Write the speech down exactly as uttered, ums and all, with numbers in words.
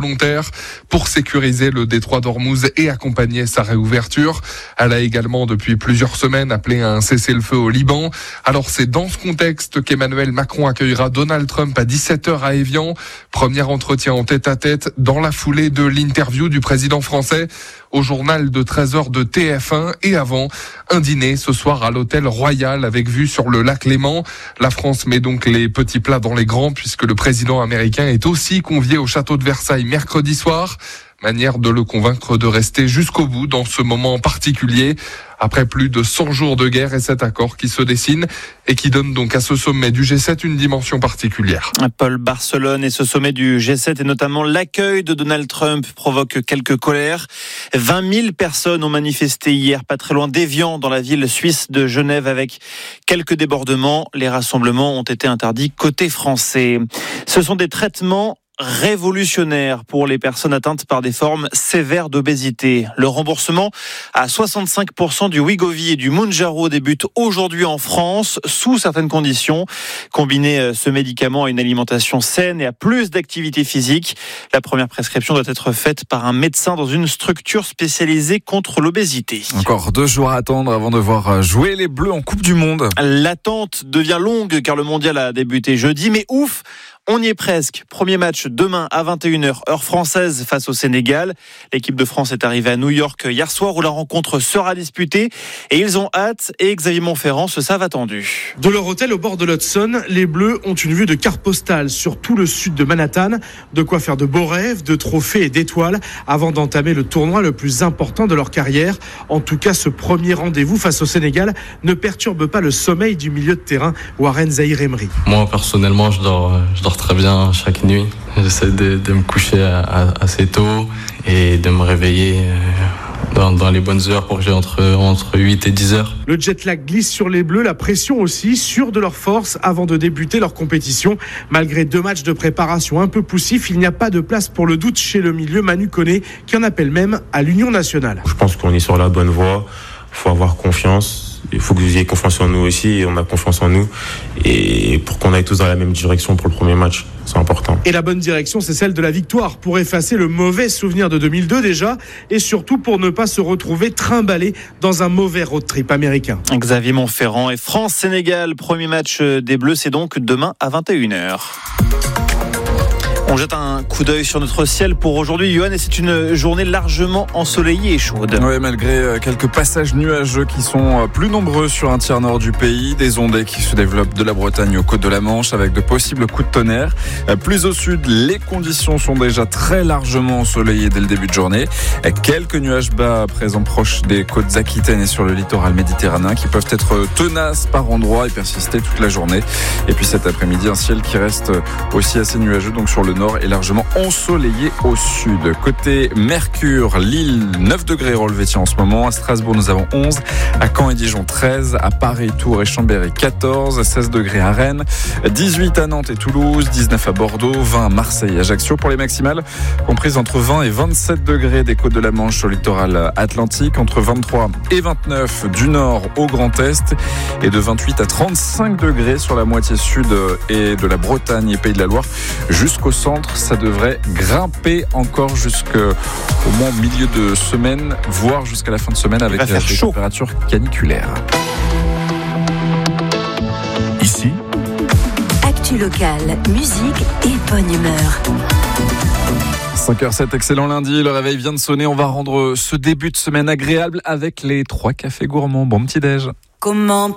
volontaire pour sécuriser le détroit d'Ormuz et accompagner sa réouverture. Elle a également depuis plusieurs semaines appelé à un cessez-le-feu au Liban. Alors c'est dans ce contexte qu'Emmanuel Macron accueillera Donald Trump à dix-sept heures à Évian. Premier entretien en tête-à-tête dans la foulée de l'interview du président français au journal de treize heures de T F un et avant un dîner ce soir à l'hôtel Royal avec vue sur le lac Léman. La France met donc les petits plats dans les grands puisque le président américain est aussi convié au château de Versailles mercredi soir. Manière de le convaincre de rester jusqu'au bout dans ce moment particulier. Après plus de cent jours de guerre et cet accord qui se dessine et qui donne donc à ce sommet du G sept une dimension particulière. Paul, Barcelone et ce sommet du G sept et notamment l'accueil de Donald Trump provoque quelques colères. vingt mille personnes ont manifesté hier pas très loin d'Évian dans la ville suisse de Genève avec quelques débordements. Les rassemblements ont été interdits côté français. Ce sont des traitements révolutionnaire pour les personnes atteintes par des formes sévères d'obésité. Le remboursement à soixante-cinq pour cent du Wegovy et du Mounjaro débute aujourd'hui en France sous certaines conditions. Combiner ce médicament à une alimentation saine et à plus d'activité physique. La première prescription doit être faite par un médecin dans une structure spécialisée contre l'obésité. Encore deux jours à attendre avant de voir jouer les Bleus en Coupe du Monde. L'attente devient longue car le mondial a débuté jeudi, mais ouf, on y est presque. Premier match demain à vingt et une heures, heure française face au Sénégal. L'équipe de France est arrivée à New York hier soir où la rencontre sera disputée et ils ont hâte et Xavier Montferrand se savent attendus. De leur hôtel au bord de l'Hudson, les Bleus ont une vue de carte postale sur tout le sud de Manhattan. De quoi faire de beaux rêves, de trophées et d'étoiles avant d'entamer le tournoi le plus important de leur carrière. En tout cas, ce premier rendez-vous face au Sénégal ne perturbe pas le sommeil du milieu de terrain Warren Zahir Emery. Moi personnellement, je dors, je dors très bien chaque nuit. J'essaie de, de me coucher à, à, assez tôt et de me réveiller dans, dans les bonnes heures pour que j'ai entre, entre huit et dix heures. Le jet lag glisse sur les Bleus, la pression aussi, sûre de leur force avant de débuter leur compétition. Malgré deux matchs de préparation un peu poussifs, il n'y a pas de place pour le doute chez le milieu Manu Koné qui en appelle même à l'Union nationale. Je pense qu'on est sur la bonne voie, il faut avoir confiance. Il faut que vous ayez confiance en nous aussi et on a confiance en nous et pour qu'on aille tous dans la même direction pour le premier match, c'est important. Et la bonne direction, c'est celle de la victoire pour effacer le mauvais souvenir de deux mille deux déjà et surtout pour ne pas se retrouver trimballé dans un mauvais road trip américain. Xavier Montferrand et France-Sénégal, premier match des Bleus, c'est donc demain à vingt et une heures. On jette un coup d'œil sur notre ciel pour aujourd'hui, Yoann, et c'est une journée largement ensoleillée et chaude. Oui, malgré quelques passages nuageux qui sont plus nombreux sur un tiers nord du pays, des ondées qui se développent de la Bretagne aux côtes de la Manche avec de possibles coups de tonnerre. Plus au sud, les conditions sont déjà très largement ensoleillées dès le début de journée. Quelques nuages bas présents proches des côtes aquitaines et sur le littoral méditerranéen qui peuvent être tenaces par endroits et persister toute la journée. Et puis cet après-midi, un ciel qui reste aussi assez nuageux, donc sur le nord est largement ensoleillé au sud. Côté Mercure, Lille, neuf degrés relevés en ce moment. À Strasbourg, nous avons onze. À Caen et Dijon, treize. À Paris, Tours et Chambéry, quatorze. seize degrés à Rennes. dix-huit à Nantes et Toulouse. dix-neuf à Bordeaux. vingt à Marseille et Ajaccio. Pour les maximales, comprises entre vingt et vingt-sept degrés des côtes de la Manche au littoral atlantique. Entre vingt-trois et vingt-neuf du nord au Grand Est. Et de vingt-huit à trente-cinq degrés sur la moitié sud et de la Bretagne et Pays de la Loire. Jusqu'au centre, ça devrait grimper encore jusqu'au moins milieu de semaine, voire jusqu'à la fin de semaine avec des chaud. Températures caniculaires. Ici, actu locale, musique et bonne humeur. cinq heures sept, excellent lundi, le réveil vient de sonner. On va rendre ce début de semaine agréable avec les trois cafés gourmands. Bon petit déj. Comment